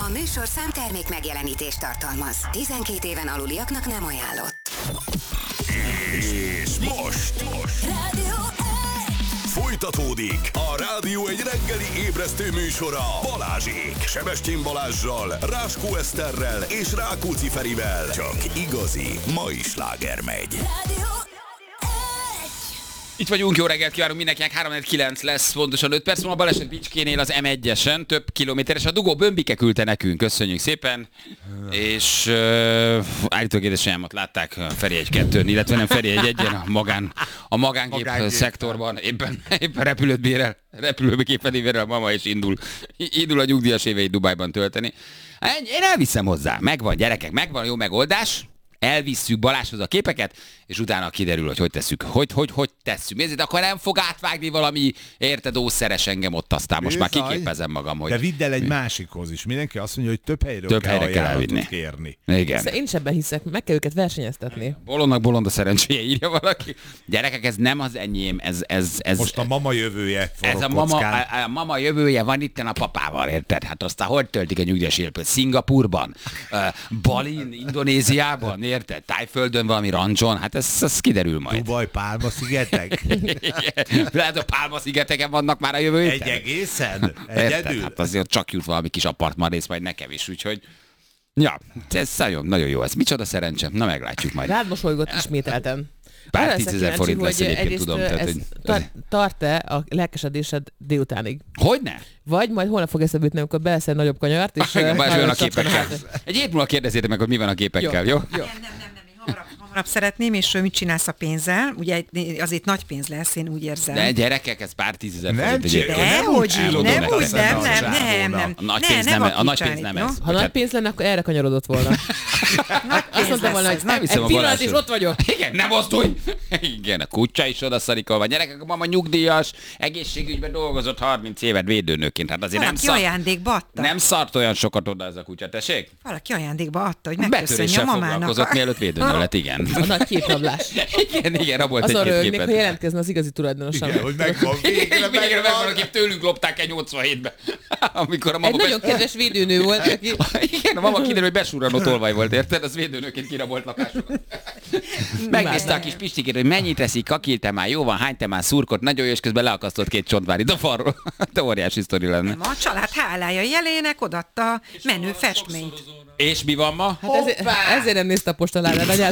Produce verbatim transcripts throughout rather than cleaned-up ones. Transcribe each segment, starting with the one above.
A műsorszám termék megjelenítést tartalmaz. tizenkét éven aluliaknak nem ajánlott. És most, most. Rádió Folytatódik a Rádió egy reggeli ébresztő műsora Balázsék. Sebestyén Balázssal, Ráskó Eszterrel és Rákóczi Ferivel. Csak igazi mai sláger megy. Rádió Itt vagyunk, jó reggelt kívánunk mindenkinek, három kilenc lesz, pontosan öt perc, a baleset Bicskénél az em egyesen, több kilométeres, a dugó Bömbike küldte nekünk, köszönjük szépen, és uh, állítólag édesanyámat látták Feri egy kettőn, illetve nem Feri egy egyen, a, magán, a magángép Magángép. szektorban, éppen, éppen repülőt bérel, repülőgépen bérel a mama, és indul, indul a nyugdíjas éveit Dubájban tölteni. Én elviszem hozzá, megvan gyerekek, megvan jó megoldás. Elvisszük Balázshoz a képeket, és utána kiderül, hogy hogy tesszük. Hogy, hogy, hogy tesszük. Nézzét, akkor nem fog átvágni valami, érted, ószeres engem ott, aztán most Bizony. már kiképezem magam, hogy... De vidd el egy másikhoz is. Mindenki azt mondja, hogy több helyről több kell, helyre kell elvinni. Kérni. Igen. Szóval én is ebben hiszek, meg kell őket versenyeztetni. Bolondnak bolond a szerencséje, írja valaki. Gyerekek, ez nem az enyém, ez... ez, ez most a mama jövője Ez a mama, a, a mama jövője van itten a papával, érted? Hát aztán hogy töltik a nyugdíjas életet? Szingapurban? Uh, Balin, Indonéziában, érted? Tájföldön valami rancson, hát ez, ez kiderül majd. Dubaj, Pálma-szigetek? Lehet, a Pálma-szigeteken vannak már a jövő héten. Egy egészen? Egyedül? Hát azért csak jut valami kis apartman rész, majd nekem is, úgyhogy... Ja, ez nagyon, nagyon jó, ez micsoda szerencse. Na, meglátjuk majd. Rád mosolygott ismételten. Pár tízezer forint lesz egyébként, tudom. Tehát, hogy tar- tart-e a lelkesedésed délutánig? Hogyne? Vagy majd holnap fog eszedbe jutni, amikor beleszel nagyobb kanyart, és... Igen, Balázs, a képekkel. Egy hét múlva kérdezzétek meg, hogy mi van a képekkel, jó? jó? jó? Nem, nem, nem, nem. Hamarabb, hamarabb szeretném, és mit csinálsz a pénzzel? Ugye azért nagy pénz lesz, én úgy érzem. De gyerekek, ez pár tízezer forint egyébként. Nem, hogy nem, nem, úgy, nem, nem, nem, nem. A nagy pénz nem, a nagy pénz nem ez. Ha nagy pénz lenne, akkor erre kanyarodott volna. Azt mondtam volna, hogy egy pillanat is ott vagyok. Igen, nem osztulj! Igen, a kutya is odaszarikolva. Gyerekek, a mama nyugdíjas, egészségügyben dolgozott harminc évet védőnőként. Hát azért Valaki nem szart, ajándékba adta. Nem szart olyan sokat oda ez a kutya, tessék? Valaki ajándékba adta, hogy megköszönje a mamának. Foglalkozott, mielőtt védőnő lett, igen. A nagy képrablás. Igen, igen, rabolt az egy két rögnék, képet. hogy jelentkezne az igazi tulajdonosan. Igen, hogy megvan, végre végre megvan, akik tőlünk lopták el nyolcvanhétben. Amikor a mama egy nagyon kedves védőnő volt, aki... Igen, a mama kiderül, hogy besurranó tolvaj volt, érted? Az védőnőként kirabolt lakásokat. Megnézte a kis Pistikét, hogy mennyit eszik, kakil te már, jó van, hány te már szurkot, nagyon jó, és közben leakasztott két csontvárit a falról. Te óriási sztori lenne. Nem, a család hálája jelének odaadta menő festményt. És mi van ma? Hát ezért, ezért nem nézte a postaládát, anyád.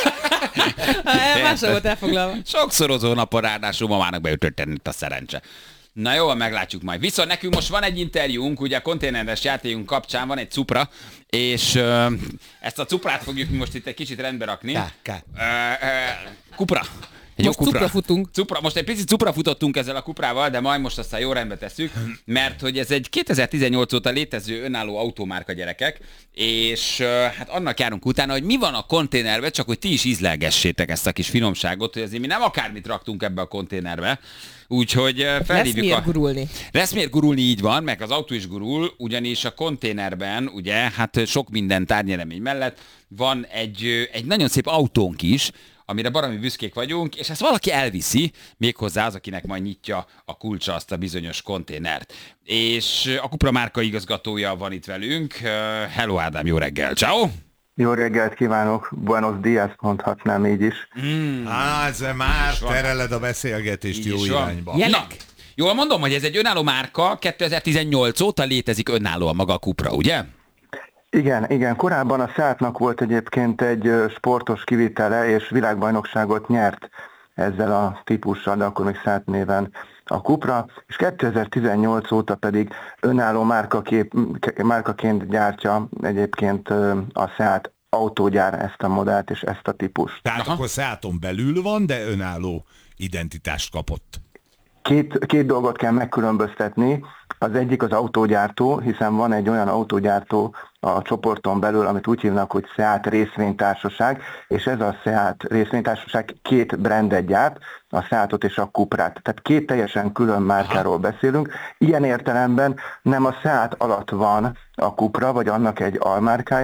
Másra volt elfoglalva. Sokszorozó napon ráadásul mamának beütötten itt a szerencse. Na jó, meglátjuk majd. Viszont nekünk most van egy interjúnk, ugye a konténeres játékunk kapcsán van egy cupra, és uh, ezt a cuprát fogjuk mi most itt egy kicsit rendbe rakni. Ká, ká. Uh, uh, kupra. Egy most cupra futunk. Cupra, most egy picit cupra futottunk ezzel a kuprával, de majd most aztán jó rendbe tesszük, mert hogy ez egy kétezer-tizennyolc óta létező önálló automárka, gyerekek, és uh, hát annak járunk utána, hogy mi van a konténerbe, csak hogy ti is ízlelgessétek ezt a kis finomságot, hogy azért mi nem akármit raktunk ebbe a konténerbe. Úgyhogy felhívjuk lesz miért a... gurulni. Lesz miért gurulni, így van, meg az autó is gurul, ugyanis a konténerben, ugye, hát sok minden tárgyeremény mellett van egy, egy nagyon szép autónk is, amire baromi büszkék vagyunk, és ezt valaki elviszi, méghozzá az, akinek majd nyitja a kulcsa azt a bizonyos konténert. És a Cupra márka igazgatója van itt velünk. Hello Ádám, jó reggel, ciao. Jó reggelt kívánok, buenos días mondhatnám így is. Mm. Á, ez már tereled a beszélgetést így jó irányba. Na, jól mondom, hogy ez egy önálló márka, kétezer-tizennyolc óta létezik önállóan maga a Cupra, ugye? Igen, igen. Korábban a Seatnak volt egyébként egy sportos kivitele, és világbajnokságot nyert ezzel a típussal, de akkor még Seat néven a Cupra, és kétezer-tizennyolc óta pedig önálló márkakép, márkaként gyártja egyébként a Seat autógyár ezt a modellt és ezt a típust. Tehát Aha. akkor Seaton belül van, de önálló identitást kapott. Két, két dolgot kell megkülönböztetni. Az egyik az autógyártó, hiszen van egy olyan autógyártó a csoporton belül, amit úgy hívnak, hogy Seat részvénytársaság, és ez a Seat részvénytársaság két brandet gyárt, a Seatot és a Cuprát. Tehát két teljesen külön márkáról beszélünk. Ilyen értelemben nem a Seat alatt van a Cupra, vagy annak egy almárkája,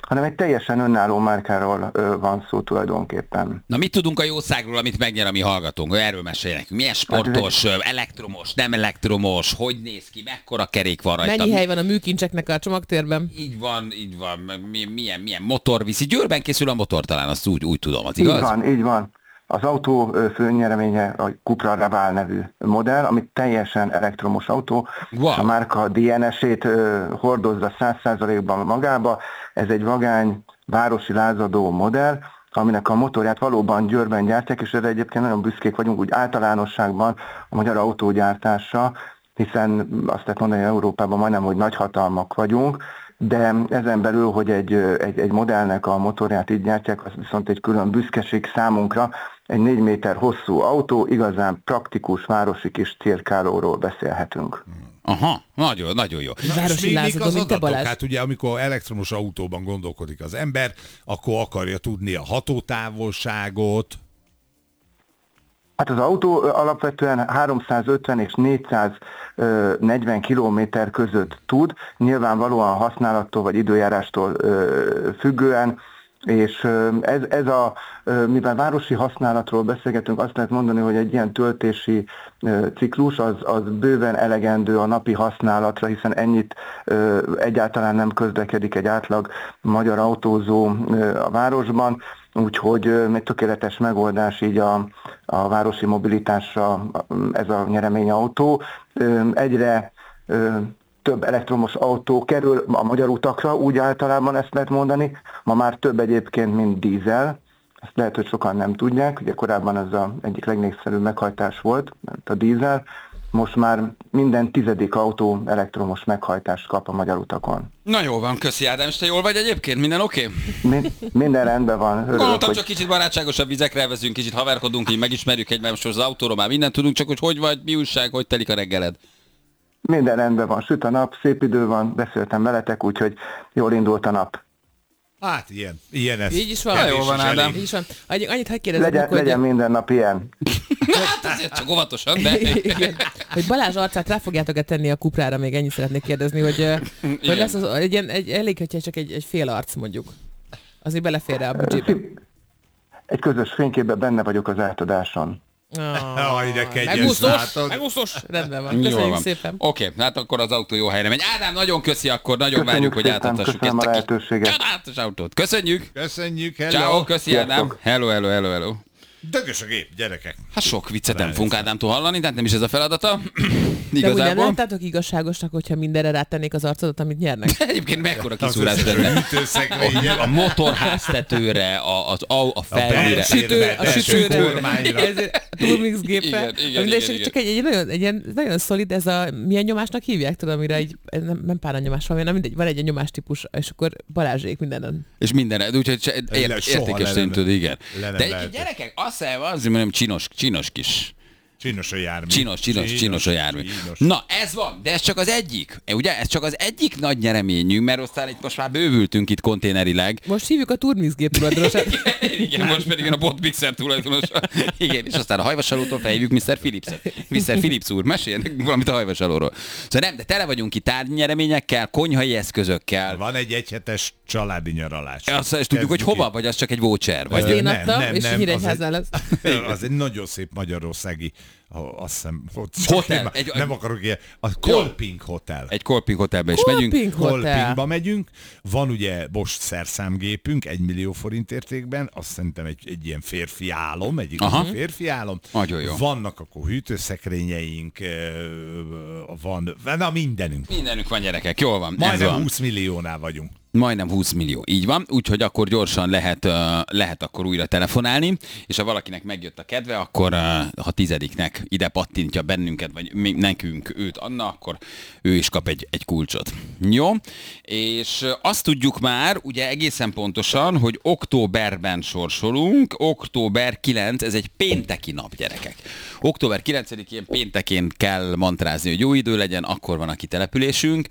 hanem egy teljesen önálló márkáról ö, van szó tulajdonképpen. Na mit tudunk a jószágról, amit megnyer a mi hallgatónk? Erről mesélj nekünk. Milyen sportos, elektromos, nem elektromos, hogy néz ki, mekkora kerék van rajta? Mennyi hely van a műkincseknek a csomagtérben? Így van, így van. Milyen, milyen motor viszi? Győrben készül a motor talán, azt úgy, úgy tudom, az igaz? Így van, így van. Az autó főnyereménye a Cupra Raval nevű modell, ami teljesen elektromos autó. Wow. A márka dé en es-ét hordozza száz százalékban magába. Ez egy vagány, városi lázadó modell, aminek a motorját valóban Győrben gyártják, és erre egyébként nagyon büszkék vagyunk úgy általánosságban a magyar autógyártásra, hiszen azt lehet mondani, hogy Európában majdnem, hogy nagyhatalmak vagyunk, de ezen belül, hogy egy, egy, egy modellnek a motorját így gyártják, az viszont egy külön büszkeség számunkra. Egy négy méter hosszú autó, igazán praktikus városi kis cirkálóról beszélhetünk. Aha, nagyon, nagyon jó. Városi lázadó, mint te, Balázs. Hát ugye, amikor elektromos autóban gondolkodik az ember, akkor akarja tudni a hatótávolságot. Hát az autó alapvetően háromszázötven és négyszáznegyven kilométer között tud, nyilvánvalóan használattól vagy időjárástól függően, és ez, ez a, mivel városi használatról beszélgetünk, azt lehet mondani, hogy egy ilyen töltési ciklus az, az bőven elegendő a napi használatra, hiszen ennyit egyáltalán nem közlekedik egy átlag magyar autózó a városban, úgyhogy egy tökéletes megoldás így a, a városi mobilitásra ez a nyereményautó. Egyre több elektromos autó kerül a magyar utakra, úgy általában ezt lehet mondani. Ma már több egyébként, mint dízel. Ezt lehet, hogy sokan nem tudják. Ugye korábban ez az egyik legnépszerűbb meghajtás volt, a dízel. Most már minden tizedik autó elektromos meghajtást kap a magyar utakon. Na jó van, köszi Ádám, és te jól vagy egyébként? Minden oké? Okay? Mi, minden rendben van. Örülök, Gondoltam, hogy... csak kicsit barátságosabb vizekre elvezünk, kicsit haverkodunk, így megismerjük egymást, most az autóról már mindent tudunk, csak hogy hogy vagy, mi újság, hogy telik a reggeled? Minden rendben van, süt a nap, szép idő van, beszéltem veletek, úgyhogy jól indult a nap. Hát ilyen, ilyen ez. Így is van. Ja, jól van, Ádám. Így is van. Annyi, annyit hadd kérdezzek, Legyen, hogy... legyen minden nap ilyen. Hát azért csak óvatosan, de... Igen. Hogy Balázs arcát rá fogjátok-e tenni a Cuprára, még ennyit szeretnék kérdezni, hogy, hogy lesz az, egy, ilyen, egy, elég, hogyha csak egy, egy fél arc mondjuk. Azért belefér rá a büdzsébe. Egy közös fényképben benne vagyok az átadáson. Jaj, de kegyes, Megúszós, látod? megúszós. Rendben van. Jól Köszönjük van. szépen. Oké, okay, hát akkor az autó jó helyre megy. Ádám, nagyon köszi, akkor nagyon Köszönjük várjuk, hogy szépen, átadhassuk köszönöm ezt a a lehetőséget. csodálatos autót. Köszönjük! Köszönjük, hello. Ciao, köszi Sziasztok. Ádám. Hello, hello, hello, hello. Dögös a gép, gyerekek. Hát sok viccet nem fogunk Ádámtól hallani, tehát nem is ez a feladata. De úgy nem Igazából. láttátok igazságosnak, hogyha mindenre rátennék az arcodat, amit nyernek? Egyébként mekkora Az kiszúrás összes lenne. hűtőszekrénye. A motorháztetőre, a, az, a, a felhőre. A sütő, a belső sütőre, kormányra. ez a Turmix gépre. Igen, igen, De igen, csak egy, egy, nagyon, egy ilyen nagyon szolid, ez a, milyen nyomásnak hívják, tudom, amire egy, nem, nem páranyomás van, hanem mindegy, van egy ilyen nyomástípus, és akkor Balázsék mindenen. És mindenre, úgyhogy se- ért, Soha értékes le nem- ténytől, igen. le nem De egy lehet. gyerekek, azt mondom, azért mondom, csinos, csinos kis. Csinos a jármű. Csinos, csinos, csinos a jármű. csinos. Na, ez van, de ez csak az egyik. Ugye, ez csak az egyik nagy nyereményünk, mert aztán itt most már bővültünk itt konténerileg. Most hívjuk a Turmix gép tulajdonosát. Igen, most pedig én a botmixer tulajdonosa. Igen, és aztán a hajvasalótól felhívjuk miszter Philipset. miszter Philips úr, meséljenek valamit a hajvasalóról. Szóval nem, de tele vagyunk itt tárgynyereményekkel, konyhai eszközökkel. Van egy egyhetes családi nyaralás. Azt is tudjuk, hogy hova, vagy az csak egy voucher? Vagy Ezt én nem, adtam, nem, és nem, Nyíregyházán az lesz. Az egy nagyon szép magyarországi, a- azt hiszem, ott Hotel. Nem, Egy- nem akarok ilyen. A Kolping Hotel. Egy Kolping hotelbe is megyünk. Kolping Hotel. Kolpingba megyünk, van ugye Bosch szerszámgépünk, egy millió forint értékben, azt szerintem egy, egy ilyen férfi álom, egy igazi Aha. férfi álom. Nagyon jó. Vannak akkor hűtőszekrényeink, ö, van, na mindenünk. Mindenünk van, gyerekek, jól van. ez Majdnem van. húsz milliónál vagyunk. Majdnem húsz millió, így van, úgyhogy akkor gyorsan lehet, uh, lehet akkor újra telefonálni, és ha valakinek megjött a kedve, akkor uh, ha tizediknek ide pattintja bennünket, vagy mi, nekünk őt Anna, akkor ő is kap egy, egy kulcsot. Jó? És uh, azt tudjuk már, ugye egészen pontosan, hogy októberben sorsolunk, október kilenc, ez egy pénteki nap, gyerekek. október kilencedikén péntekén kell mantrázni, hogy jó idő legyen, akkor van a kitelepülésünk,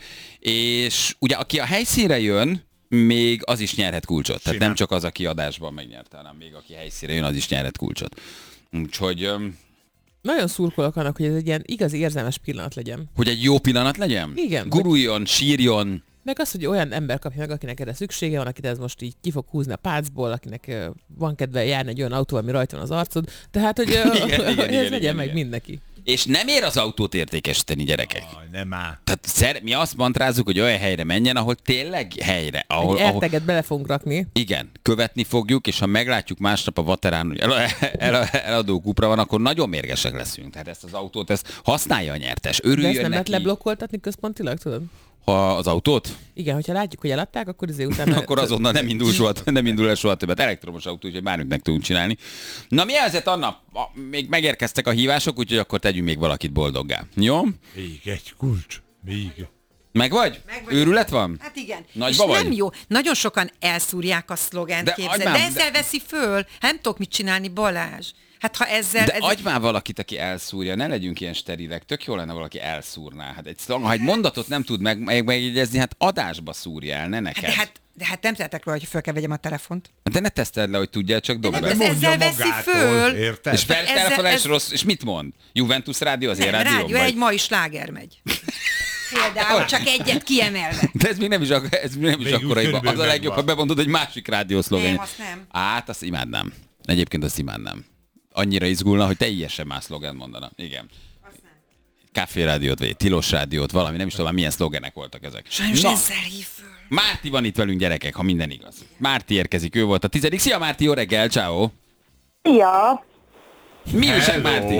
és ugye aki a helyszínre jön, még az is nyerhet kulcsot. Tehát Simán. nem csak az, aki adásban megnyerte, hanem még aki helyszínre jön, az is nyerhet kulcsot. Úgyhogy, öm, Nagyon szurkolok annak, hogy ez egy ilyen igazi érzelmes pillanat legyen. hogy egy jó pillanat legyen? Igen. Guruljon, sírjon, Meg az, hogy olyan ember kapja meg, akinek erre szüksége van, akit ez most így ki fog húzni a pácból, akinek uh, van kedve járni egy olyan autó, ami rajta van az arcod. Tehát, hogy uh, igen, igen, ez igen, legyen igen, meg igen. mindenki. És nem ér az autót értékesíteni, gyerekek. Aj, nem áll. Tehát szer- mi azt mantrázzuk, hogy olyan helyre menjen, ahol tényleg helyre. Ahol, egy erteget ahol... bele fogunk rakni. Igen, követni fogjuk, és ha meglátjuk másnap a Vaterán, hogy el- el- eladó Cupra van, akkor nagyon mérgesek leszünk. Tehát ezt az autót, ezt használja a nyertes. Örüljön De ezt nem neki. lehet leblokkoltatni központilag, tudod? Ha az autót? Igen, hogyha látjuk, hogy eladták, akkor azért utána... akkor azonnal nem indul, soha, nem indul el soha többet. Elektromos autó, úgyhogy bármit meg tudunk csinálni. Na mi helyzet, Anna? Még megérkeztek a hívások, úgyhogy akkor tegyünk még valakit boldoggá. Jó? Még egy kulcs. Még. Meg vagy? Meg Őrület van? Hát igen. Nagyba és vagy? nem jó. Nagyon sokan elszúrják a szlogent, De képzeld. agymám, De ezzel de... veszi föl. Hát nem tudok mit csinálni, Balázs. Hát ha ezzel... De ezzel... adj már valakit, aki elszúrja, ne legyünk ilyen sterilek, tök jó lenne valaki elszúrná. Hát egy szlog, ha egy mondatot nem tud meg, meg, megjegyezni, hát adásba szúrja el, ne neked. De hát, de hát nem tehetek róla, hogy föl kell vegyem a telefont. De ne teszteld le, hogy tudjál, csak dobd De be. ez ezzel veszi föl. Érted? És fel ezzel- telefonál, és ez- rossz, és mit mond? Juventus rádió az én Nem, rádió? rádió, egy mai sláger megy. Például csak egyet kiemelve. De ez még nem is, ak- ez még nem is Még úgy akkora iba. Az körülbelül a legjobb, ha megvan. bemondod egy másik rádiószlogen. Nem, azt nem. Át, azt imádnám. Egyébként azt imádnám. Annyira izgulna, hogy teljesen más szlogen mondana. Igen. Azt nem. Café rádiót, vagy tilos rádiót, valami, nem is tudom, milyen szlogenek voltak ezek. Sajnos Na, ezzel hív föl. Márti van itt velünk, gyerekek, ha minden igaz. Márti érkezik, ő volt a tizedik. Szia Márti, jó reggel, ciao. Szia! Mi újság, Márti?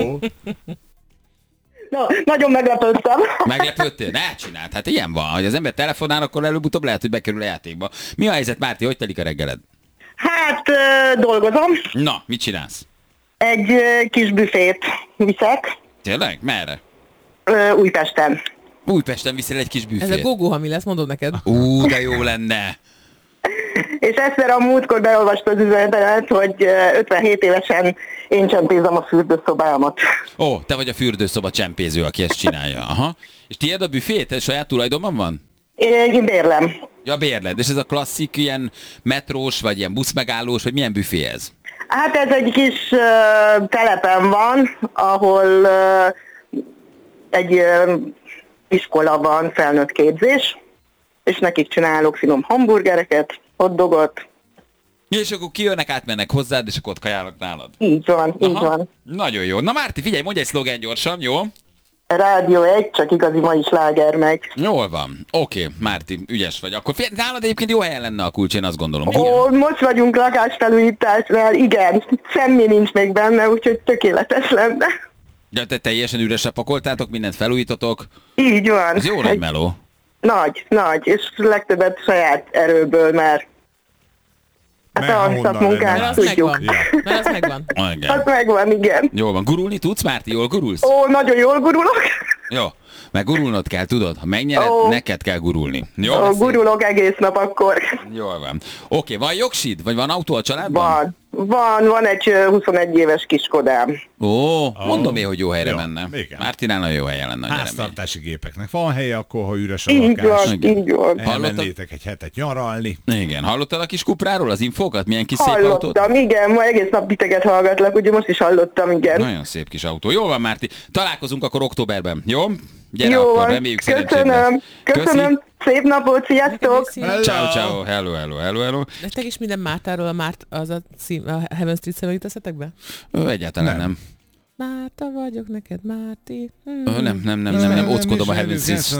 Na, nagyon meglepődtem. Meglepődtél? Ne csináld, hát ilyen van. Ha az ember telefonál, akkor előbb-utóbb lehet, hogy bekerül a játékba. Mi a helyzet, Márti, hogy telik a reggeled? Hát ö, dolgozom, Na, mit csinálsz? egy ö, kis büfét viszek Tényleg? Merre? ö, Újpesten. Újpesten viszel egy kis Ez a büfét. gogó, ha mi lesz, mondod neked. Ú, de jó lenne. És egyszer a múltkor beolvasta az üzenetemet, hogy ö, ötvenhét évesen én csempézem a fürdőszobámat. Ó, te vagy a fürdőszoba csempéző, aki ezt csinálja. Aha. És tiéd a büfét? Ez saját tulajdonban van? Én, én bérlem. Ja, bérled. És ez a klasszik ilyen metrós, vagy ilyen buszmegállós, vagy milyen büfé ez? Hát ez egy kis ö, telepen van, ahol ö, egy ö, iskola van, felnőtt képzés, és nekik csinálok finom hamburgereket, hotdogot. És akkor kijönnek, átmennek hozzád, és akkor ott kajálnak nálad. Így van, így Aha. van. Nagyon jó. Na Márti, figyelj, mondj egy szlogen gyorsan, jó? Rádió egy, csak igazi mai sláger megy. Jól van. Oké, okay, Márti, ügyes vagy. Akkor figyelj, nálad egyébként jó helyen lenne a kulcs, én azt gondolom. Ó, most vagyunk lakásfelújításnál, igen, semmi nincs még benne, úgyhogy tökéletes lenne. De te teljesen üresre pakoltátok, mindent felújítotok. Így van. Ez jó nagy meló. Nagy, nagy, és legtöbbet saját erőből, mert hát Mert a honnan Mert munkát az tudjuk. megvan. Mert az megvan. Ah, Az igen. megvan, igen. Jól van. Gurulni tudsz, Márti? Jól gurulsz? Ó, nagyon jól gurulok. Jó. Meg gurulnod kell, tudod? Ha megnyered, Ó. neked kell gurulni. Jó? Ó, gurulok egész nap akkor. Jól van. Oké, van jogsid? Vagy van autó a családban? Van, van, van egy ö, huszonegy éves kiskodám. Ó, mondom én, hogy jó helyre Jó, menne. igen. Mártinál nagyon jó helyen lenne a nyeremény. Háztartási gépeknek van helye, akkor ha üres a Így lakás. van, Igen. így van. Elmennétek egy hetet nyaralni. Igen, hallottad a kis Kupráról, az infókat? Milyen kis szép autót? Hallottam, igen, ma egész nap titeket hallgatlak, ugye most is hallottam, igen. Nagyon szép kis autó. Jó van, Márti. Találkozunk akkor októberben, jó? Gyere Jó akkor, van, reméljük szerencséd köszönöm, lesz. köszönöm, szép napot, sziasztok! Hello. Ciao, ciao, hello, hello, hello, hello. Nektek is minden Mártáról a Márt, az a cím, a Heaven Street szemben teszetek be? Ö, egyáltalán nem. Márta vagyok neked, Márti. Ö, nem, nem, nem, nem, nem, óckodom a Heaven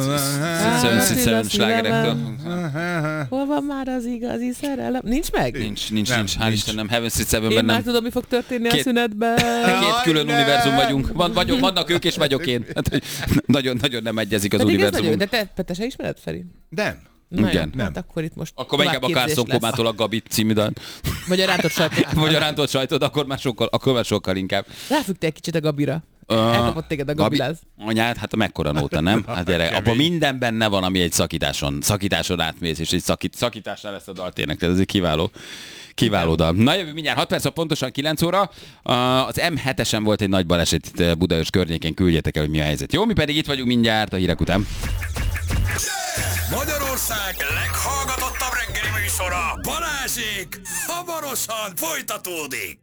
Seven slágerektől. Hol van már az igazi szerelem? Nincs meg? Nincs, nincs, Nem, nincs, hál' nincs. Istennem, Heaven Street Én Sevenben már nem. tudom, mi fog történni a Két- szünetben. Két külön Jaj, univerzum nem. vagyunk. Van, vagyok, vannak ők és vagyok én. Hát, hogy nagyon, nagyon nem egyezik az Pedig ez nagyon, univerzumunk. de te, te, te se ismered, Feri? Nem. Na Igen. jó, hát akkor itt most Akkor inkább a továbbképzés Carson lesz. Komától a Gabi című dal. Vagy a rántott sajtot. Vagy a rántott sajtod, akkor már sokkal, akkor már sokkal inkább. Ráfügtél kicsit a Gabira. Ö, Elkapott téged a Gabi, Gabiláz. anyád, hát a mekkora nóta, nem? Hát gyere, Kemény. abban minden benne van, ami egy szakításon, szakításon átmész, és egy szakít, szakításnál lesz a dal tényleg, tehát ez egy kiváló. Kiváló dal. Na jövő mindjárt hat perc, pontosan kilenc óra. Az em hetesen volt egy nagy baleset itt Budaörs környékén, küldjetek el, hogy mi a helyzet. Jó, mi pedig itt vagyunk mindjárt a hírek után. Magyarország leghallgatottabb reggeli műsora, Balázsék, hamarosan folytatódik.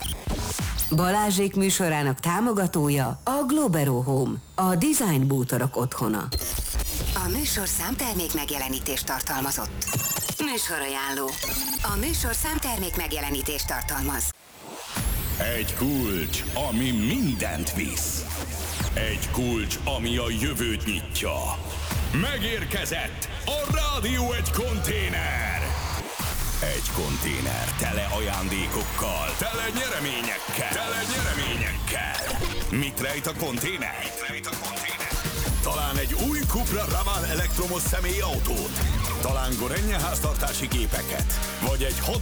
Balázsék műsorának támogatója a Globero Home, a design bútorok otthona. A műsorszám termék megjelenítést tartalmazott. Műsorajánló. A műsorszám termék megjelenítést tartalmaz. Egy kulcs, ami mindent visz. Egy kulcs, ami a jövőt nyitja. Megérkezett a Rádió egy konténer. Egy konténer tele ajándékokkal, tele nyereményekkel, tele nyereményekkel. Mit rejt a konténer? Mit rejt a konténer? Talán egy új Cupra Raval elektromos személyautót, talán Gorenje háztartási gépeket, vagy egy